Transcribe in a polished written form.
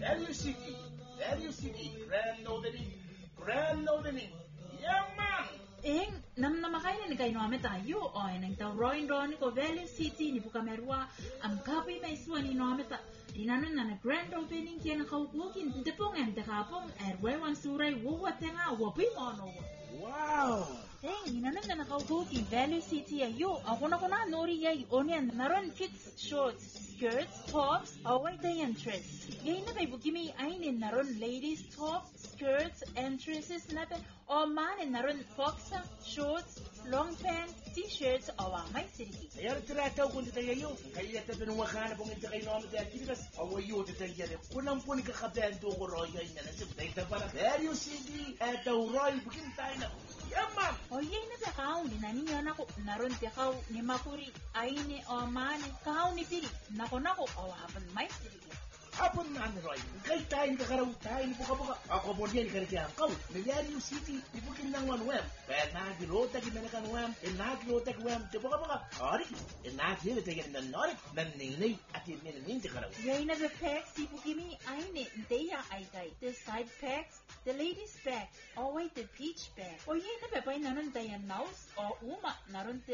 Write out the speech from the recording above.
Value City, Grand Opening. Yeah, man. Namakain ni kayo namin tayo o nang tawroin ron ko Value City ni buka merwa ang kapoy may iswa ni namin ta dinanon na grand opening kaya nakaupukin depong dekapong erwewan suray wuwat nga wapi mono. Wow. Dinanon na nakaupukin Value City ayo ako na nori ay onion naron kids shorts skirts tops away day entrance gay na kay bukimi ainin naron ladies tops skirts entrances natin o man naron boxer shorts long pants t-shirts awa may siriki ayar trataw kun tayo kaya tatanong wakana pong ito kayo namin dahil kinas awayo tayo kunang po ni kakabento ko roya na nasip para Value City eto roy bukin tayo na yaman yay na takaw ni naniya nako naron takaw ni makuri ay ni o man kaw ni tiri nako awapan may siriki Hapon na Roy, kay tayo kakaraw tayo buka-buka. Ako po niya ikarikiyang kau. Value City, ibukin ng web. Pero nagilota ginanakan web, nagilota web, buka-buka. Ori, nagilota ginanakan naninay at yun kakaraw. Yay na the packs, ibukimi ay ni Ndeya ay kay. The side packs, the ladies pack, o wait the peach pack. O yay na bebay nanon tayo mouse o uma naron